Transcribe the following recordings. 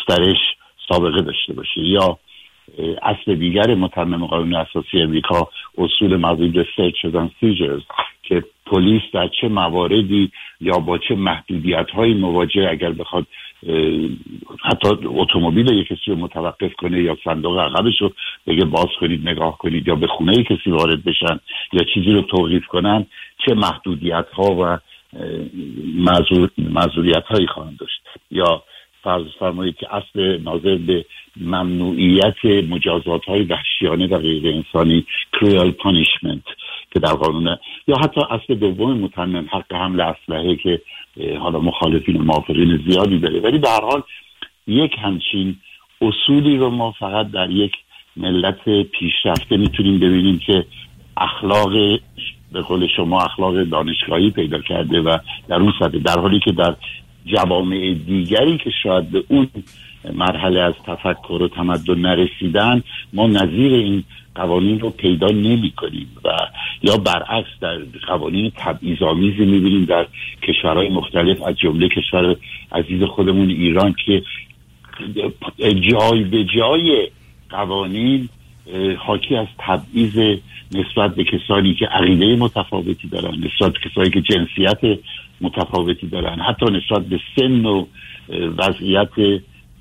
گسترش سابقه داشته باشه. یا اصل دیگر متمم قانون اساسی امریکا اصول مربوط به سرچ و سیجرز که پلیس در چه مواردی یا با چه محدودیت‌هایی مواجه اگر بخواد حتی اتومبیل یک کسی رو متوقف کنه یا صندوق عقبش رو بگه باز کنید نگاه کنید یا به خونه کسی وارد بشن یا چیزی رو توقیف کنن، چه محدودیت‌ها و معذوریت‌هایی خواهند داشت. یا فرض فرمایید که اصل ناظر به ممنوعیت مجازات‌های وحشیانه و غیر انسانی cruel punishment که در قانون، یا حتی اصل دوم متمم حق حمل اسلحه که حالا مخالفین و موافقین زیادی داره، ولی به هر حال یک همچین اصولی رو ما فقط در یک ملت پیشرفته میتونیم ببینیم که اخلاق به قول شما اخلاق دانشگاهی پیدا کرده و در اون سطح، در حالی که در جوامع دیگری که شاید به اون مرحله از تفکر و تمدن نرسیدن ما نظیر این قوانین رو پیدا نمی کنیم و یا برعکس در قوانین تبعیض‌آمیزی می بینیم در کشورهای مختلف از جمله کشور عزیز خودمون ایران که جای به جای قوانین حاکی از تبعیض نسبت به کسانی که عقیده متفاوتی دارن، نسبت به کسانی که جنسیت متفاوتی دارن، حتی نسبت به سن و وضعیت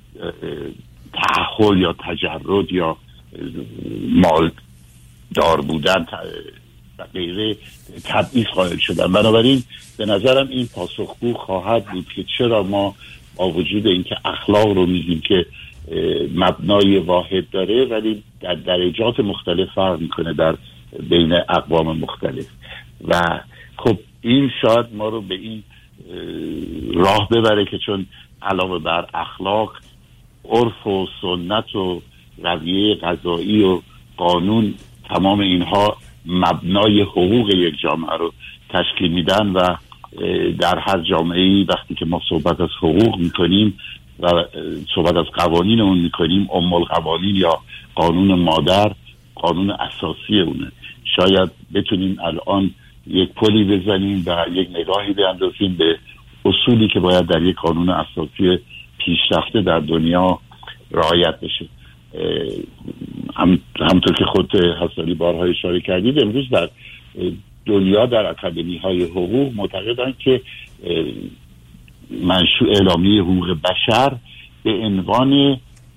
تأهل یا تجرد یا مال دار بودن و غیره تبعیض قائل شدن. بنابراین به نظرم این پاسخگو خواهد بود که چرا ما با وجود اینکه اخلاق رو میگیم که مبنای واحد داره ولی در درجات مختلف فرق میکنه در بین اقوام مختلف و خب این شاید ما رو به این راه ببره که چون علاوه بر اخلاق عرف و سنت و رویه قضایی و قانون تمام اینها مبنای حقوق یک جامعه رو تشکیل میدن و در هر جامعه‌ای وقتی که ما صحبت از حقوق میکنیم و صحبت از قوانین اون میکنیم ام القوانین یا قانون مادر قانون اساسی اونه. شاید بتونیم الان یک پلی بزنیم و یک نگاهی بیندازیم به اصولی که باید در یک قانون اساسی پیشرفته در دنیا رعایت بشه. همونطور که خود حسالی بارها اشاره کردید امروز در دنیا در اکادمی های حقوق معتقدند که منشور اعلامیه حقوق بشر به عنوان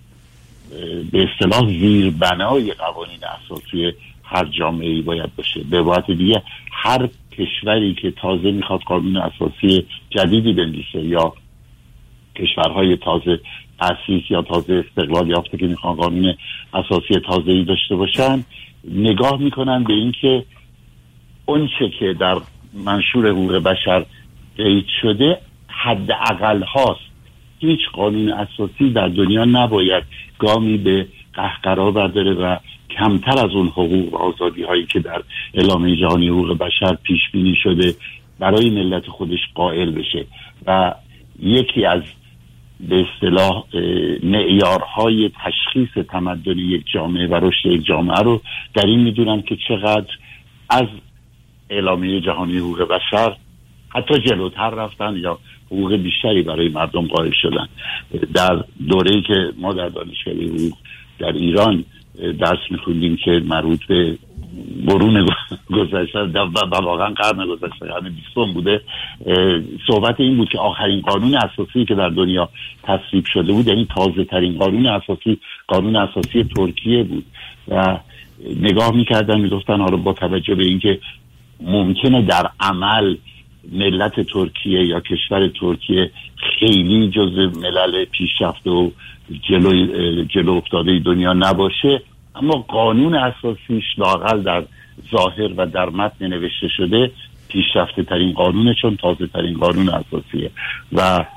به اصطلاح زیربنای قوانین اساسی هر جامعه‌ای باید باشه. به عبارت دیگه هر کشوری که تازه میخواد قانون اساسی جدیدی بنویسه یا کشورهای تازه تأسیس یا تازه استقلال یافته که میخوان قانون اساسی تازه‌ای داشته باشن نگاه میکنن به این که اون چه که در منشور حقوق بشر قید شده حد اقل هاست. هیچ قانون اساسی در دنیا نباید گامی به قهقرا برداره و کمتر از اون حقوق و آزادی هایی که در اعلامیه جهانی حقوق بشر پیش بینی شده برای ملت خودش قائل بشه و یکی از به اصطلاح معیارهای تشخیص تمدن یک جامعه و رشد یک جامعه رو در این میدونن که چقدر از اعلامیه جهانی حقوق بشر حتی جلوتر رفتن یا حقوق بیشتری برای مردم قائل شدن. در دوره‌ای که ما در دانشگاه حقوق در ایران درس می‌خوندیم که مربوط به قرون گذشته و واقعا قرن گذشته قرن 20 بوده، صحبت این بود که آخرین قانون اساسی که در دنیا تصویب شده بود یعنی تازه ترین قانون اساسی ترکیه بود و نگاه می‌کردن میگفتن حالا با توجه به اینکه ممکنه در عمل ملت ترکیه یا کشور ترکیه خیلی جزو ملل پیشرفته و جلو افتاده دنیا نباشه اما قانون اساسیش لااقل در ظاهر و در متن نوشته شده پیشرفته ترین قانونه چون تازه ترین قانون اساسیه و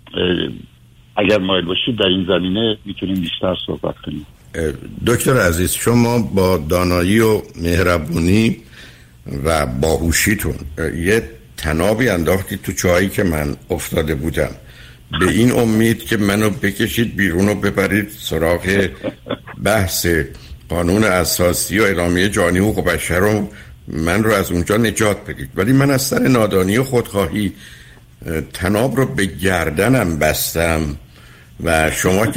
اگر مایل باشید در این زمینه میتونیم بیشتر صحبت کنیم. دکتر عزیز شما با دانایی و مهربونی و باهوشیتون یه تنابی انداختید تو چاهی که من افتاده بودم به این امید که منو بکشید بیرون و ببرید سراغ بحث قانون اساسی و اعلامیه جهانی حقوق بشر رو من رو از اونجا نجات بدید، ولی من از سر نادانی و خودخواهی تناب رو به گردنم بستم و شما